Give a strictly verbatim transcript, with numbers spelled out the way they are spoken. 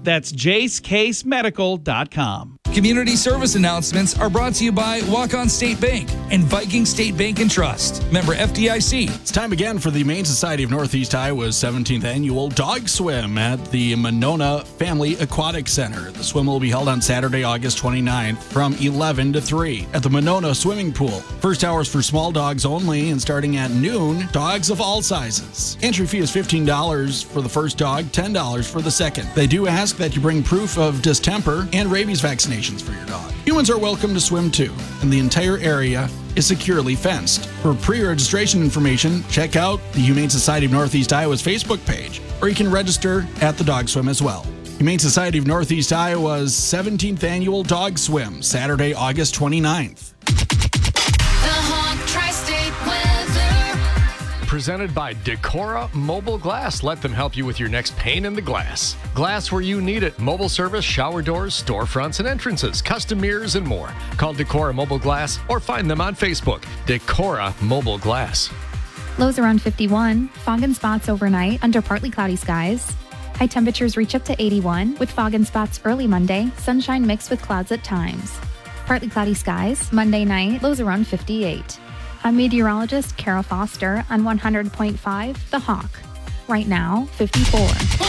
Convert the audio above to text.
That's jace case medical dot com. Community service announcements are brought to you by Walk-On State Bank and Viking State Bank and Trust. Member F D I C. It's time again for the Humane Society of Northeast Iowa's seventeenth annual Dog Swim at the Monona Family Aquatic Center. The swim will be held on Saturday, August twenty-ninth from eleven to three at the Monona Swimming Pool. First hours for small dogs only, and starting at noon, dogs of all sizes. Entry fee is fifteen dollars for the first dog, ten dollars for the second. They do ask that you bring proof of distemper and rabies vaccinations for your dog. Humans are welcome to swim too, and the entire area is securely fenced. For pre-registration information, check out the Humane Society of Northeast Iowa's Facebook page, or you can register at the Dog Swim as well. Humane Society of Northeast Iowa's seventeenth annual Dog Swim, Saturday, August twenty-ninth. Presented by Decora Mobile Glass. Let them help you with your next pane in the glass. Glass where you need it. Mobile service, shower doors, storefronts, and entrances, custom mirrors, and more. Call Decora Mobile Glass or find them on Facebook. Decora Mobile Glass. Lows around fifty-one. Fog and spots overnight under partly cloudy skies. High temperatures reach up to eighty-one with fog and spots early Monday. Sunshine mixed with clouds at times. Partly cloudy skies Monday night. Lows around fifty-eight. I'm meteorologist Kara Foster on one hundred point five The Hawk. Right now, fifty-four.